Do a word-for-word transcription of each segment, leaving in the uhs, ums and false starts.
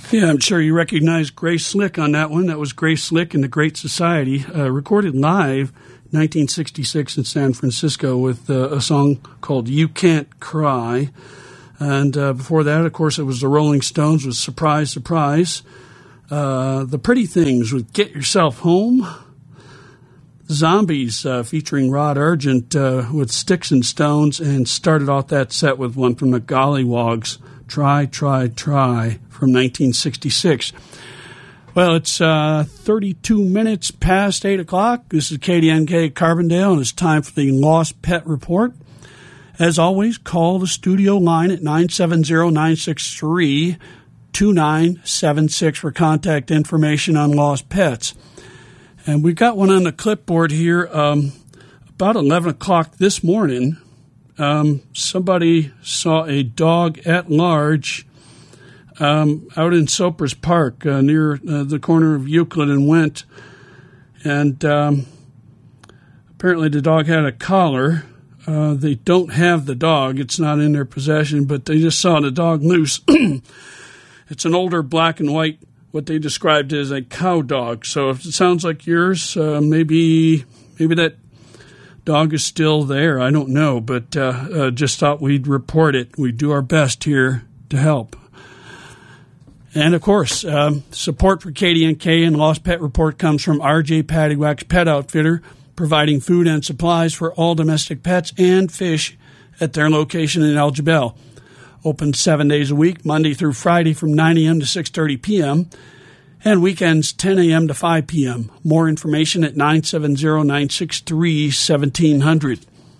Yeah, I'm sure you recognize Grace Slick on that one. That was Grace Slick and the Great Society, uh, recorded live nineteen sixty-six in San Francisco with uh, a song called You Can't Cry. And uh, before that, of course, it was the Rolling Stones with Surprise, Surprise. Uh, the Pretty Things with Get Yourself Home. Zombies uh, featuring Rod Argent uh, with Sticks and Stones, and started off that set with one from the Gollywogs, Try, Try, Try, from nineteen sixty-six. Well, it's uh, thirty-two minutes past eight o'clock. This is K D N K Carbondale, and it's time for the Lost Pet Report. As always, call the studio line at nine seven zero, nine six three, two nine seven six for contact information on lost pets. And we got one on the clipboard here. Um, about eleven o'clock this morning, um, somebody saw a dog at large um, out in Sopers Park uh, near uh, the corner of Euclid and Went. And um, apparently the dog had a collar. Uh, they don't have the dog. It's not in their possession, but they just saw the dog loose. It's an older black and white, what they described as a cow dog. So if it sounds like yours, uh, maybe maybe that dog is still there. I don't know, but uh, uh, just thought we'd report it. We do our best here to help. And, of course, um, support for K D N K and Lost Pet Report comes from R J Paddywhack's Pet Outfitter, providing food and supplies for all domestic pets and fish at their location in El Jebel. Open seven days a week, Monday through Friday from nine a.m. to six thirty p.m., and weekends ten a.m. to five p.m. More information at nine seven zero, nine six three, one seven zero zero.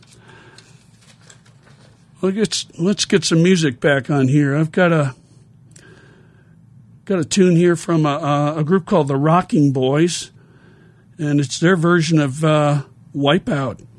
Well, let's, let's get some music back on here. I've got a got a tune here from a, a group called the Rocking Boys, and it's their version of uh, Wipeout.